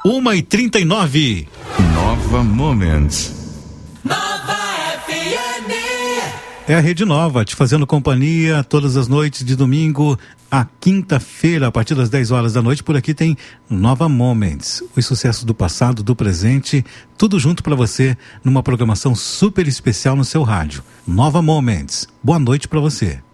1h39. Nova Moments. Nova FM. É a Rede Nova, te fazendo companhia todas as noites de domingo a quinta-feira, a partir das 10 horas da noite. Por aqui tem Nova Moments, os sucessos do passado, do presente, tudo junto para você numa programação super especial no seu rádio. Nova Moments, boa noite para você.